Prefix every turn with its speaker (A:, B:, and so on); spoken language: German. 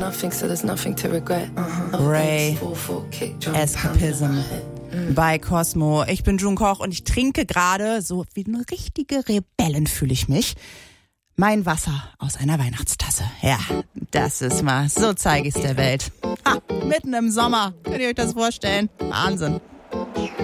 A: nothing, so there's nothing to regret.
B: Ray, Escapism bei Cosmo. Ich bin June Koch und ich trinke gerade, so wie eine richtige Rebellin fühle ich mich, mein Wasser aus einer Weihnachtstasse. Ja, das ist mal, so zeige ich es der Welt. Ha, mitten im Sommer, könnt ihr euch das vorstellen? Wahnsinn.